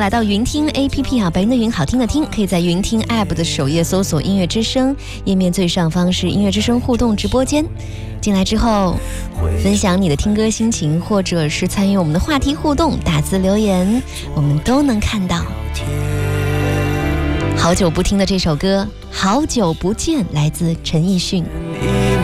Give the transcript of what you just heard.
来到云听 APP 啊，白云的云，好听的听，可以在云听 App 的首页搜索音乐之声，页面最上方是音乐之声互动直播间。进来之后分享你的听歌心情，或者是参与我们的话题互动，打字留言，我们都能看到。好久不听的这首歌，好久不见，来自陈奕迅。